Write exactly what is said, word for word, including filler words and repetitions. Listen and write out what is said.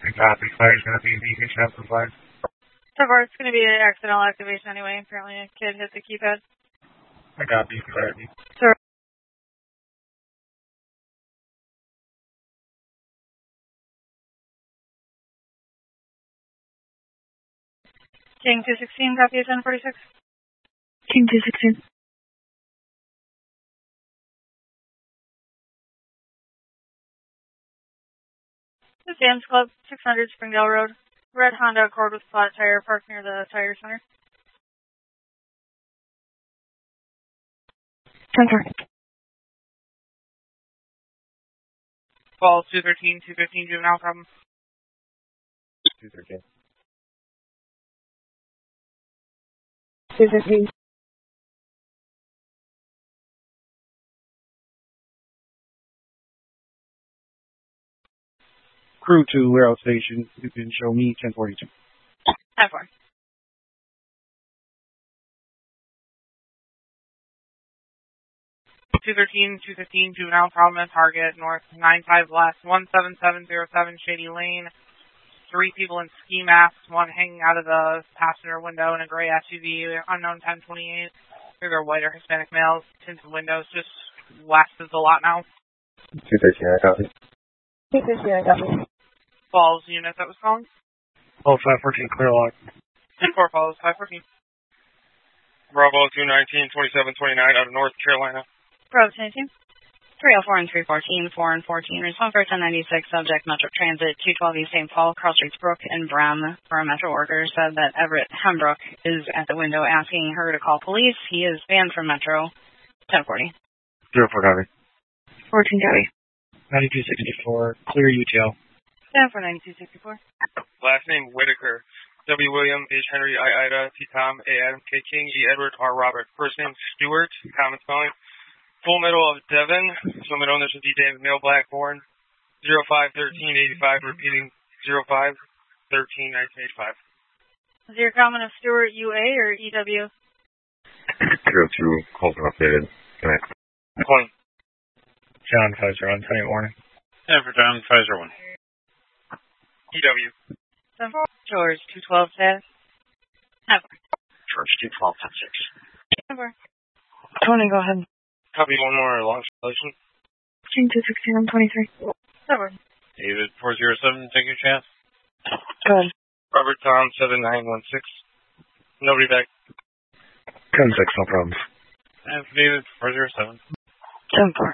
I copy. Fire's going to be in beacon shop for five. So far, it's going to be an accidental activation anyway. Apparently, a kid hit the keypad. I copy. Fire. Sir. King two sixteen, copy ten forty-six. King two sixteen. This is Sam's Club, six hundred Springdale Road. Red Honda Accord with flat tire parked near the tire center. ten four. Call two thirteen, two fifteen, juvenile problem. two thirteen. two fifteen. Crew to warehouse station. You can show me ten forty-two. ten four. two thirteen, two fifteen, juvenile problem at Target, north nine five left, one seven seven zero seven Shady Lane. Three people in ski masks, one hanging out of the passenger window in a gray S U V, unknown ten twenty-eight. They're white or Hispanic males, tinted windows, just west of the lot now. two thirteen, I copy. two fifteen, I copy. Falls unit that was calling. Oh, five fourteen, clear lock. ten four follows, five fourteen. Bravo two nineteen, twenty-seven twenty-nine out of North Carolina. Bravo nineteen. three oh four and three fourteen, four and fourteen. Respond for ten ninety-six, subject Metro Transit, two twelve East Saint Paul, cross streets Brook and Bram. For a Metro worker said that Everett Hembrook is at the window asking her to call police. He is banned from Metro. ten forty. zero four, copy. fourteen, copy. ninety-two sixty-four, clear U T L. ten four ninety-two sixty-four. Last name Whitaker. W. William, H. Henry, I. Ida, T. Tom, A. Adam, K. King, E. Edward, R. Robert. First name Stewart, common spelling. Full middle of Devon, so middle initial D. David, male, black, born. zero five thirteen eighty-five, repeating zero five thirteen nineteen eighty-five. Is your comment of Stewart U A or E W? zero two, Colton updated. Connect. One. John Pfizer on ten eight warning. And for John Pfizer one. E W. ten four. George two twelve, ten. ten four. George two twelve, ten six. ten four. twenty, go ahead. Copy one more long translation. King two sixteen, I'm twenty-three. ten four. David four zero seven, take your chance. Go ahead. Robert Tom seven nine one six. Nobody back. ten six, no problems. And for David four zero seven. ten four.